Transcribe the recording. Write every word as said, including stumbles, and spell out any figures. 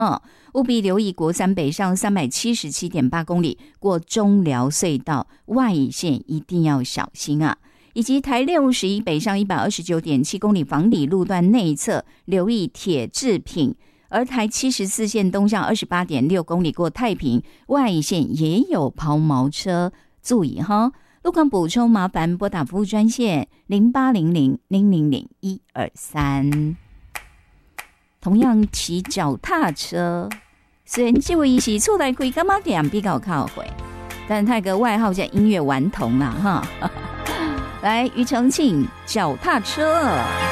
嗯，务必留意国三北上三百七十七点八公里过中寮隧道外线一定要小心啊，以及台六十一北上一百二十九点七公里房里路段内侧留意铁制品，而台七十四线东向二十八点六公里过太平外线也有抛锚车，注意哈。路况补充麻烦拨打服务专线零八零零零零零一二三。同样骑脚踏车，虽然这位是出来开干嘛点比较靠回，但他有个外号叫音乐顽童啦哈。来，庾澄庆脚踏车。